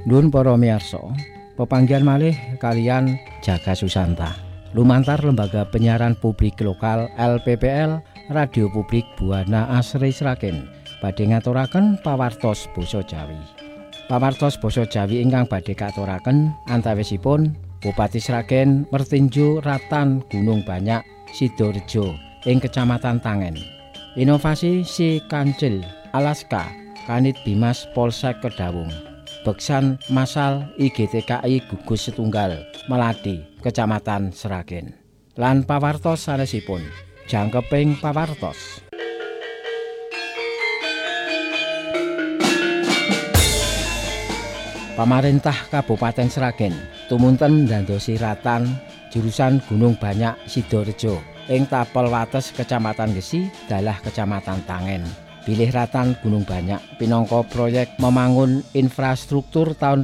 Nuwun para miyarsa, pepanggihan malih kalian Jaga Susanta. Lumantar Lembaga Penyiaran Publik Lokal LPPL Radio Publik Buana Asri Sragen badhe ngaturaken pawartos basa Jawi. Pawartos basa Jawi ingkang badhe katuraken antawisipun Bupati Sragen Mertinju Ratan Gunung Banyak Sidorejo ing Kecamatan Tangen. Inovasi Si Kancil Alaska Kanit Bimas Polsek Kedawung. Beksan Masal IGTKI Gugus Setunggal Melati Kecamatan Sragen. Lan pawartos sanesipun jangkeping pawartos. Pamarentah Kabupaten Sragen tumunten ndandosi ratan jurusan Gunung Banyak Sidorejo ing tapel wates Kecamatan Gesi dalah Kecamatan Tangen. Bilih ratan Gunung Banyak pinangka proyek membangun infrastruktur tahun